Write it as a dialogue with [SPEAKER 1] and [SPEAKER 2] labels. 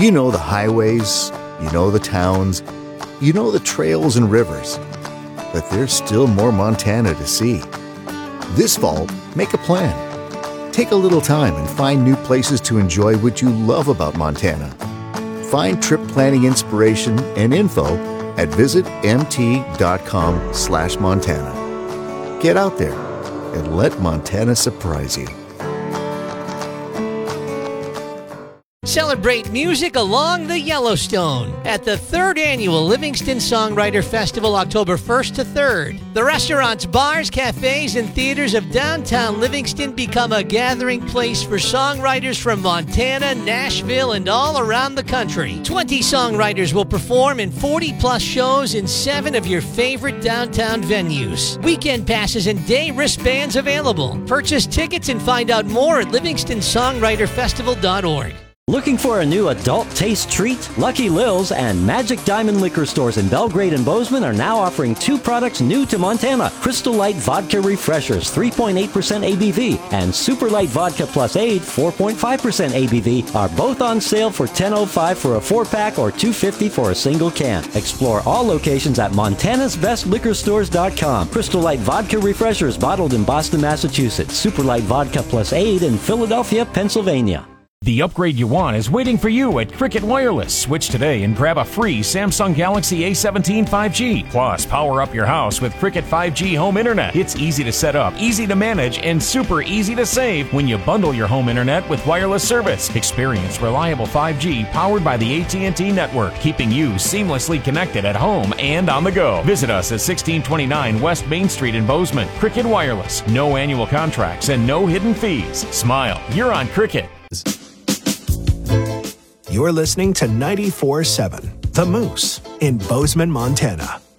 [SPEAKER 1] You know the highways, you know the towns, you know the trails and rivers. But there's still more Montana to see. This fall, make a plan. Take a little time and find new places to enjoy what you love about Montana. Find trip planning inspiration and info at visitmt.com/Montana. Get out there and let Montana surprise you.
[SPEAKER 2] Celebrate music along the Yellowstone at the 3rd Annual Livingston Songwriter Festival, October 1st to 3rd. The restaurants, bars, cafes, and theaters of downtown Livingston become a gathering place for songwriters from Montana, Nashville, and all around the country. 20 songwriters will perform in 40-plus shows in 7 of your favorite downtown venues. Weekend passes and day wristbands available. Purchase tickets and find out more at livingstonSongwriterFestival.org.
[SPEAKER 3] Looking for a new adult taste treat? Lucky Lil's and Magic Diamond liquor stores in Belgrade and Bozeman are now offering 2 products new to Montana. Crystal Light Vodka Refreshers, 3.8% ABV, and Super Light Vodka Plus Aid, 4.5% ABV, are both on sale for $10.05 for a 4-pack or $2.50 for a single can. Explore all locations at montanasbestliquorstores.com. Crystal Light Vodka Refreshers, bottled in Boston, Massachusetts. Super Light Vodka Plus Aid in Philadelphia, Pennsylvania.
[SPEAKER 4] The upgrade you want is waiting for you at Cricket Wireless. Switch today and grab a free Samsung Galaxy A17 5G. Plus, power up your house with Cricket 5G Home Internet. It's easy to set up, easy to manage, and super easy to save when you bundle your home internet with wireless service. Experience reliable 5G powered by the AT&T network, keeping you seamlessly connected at home and on the go. Visit us at 1629 West Main Street in Bozeman. Cricket Wireless. No annual contracts and no hidden fees. Smile. You're on Cricket.
[SPEAKER 5] You're listening to 94.7 The Moose in Bozeman, Montana.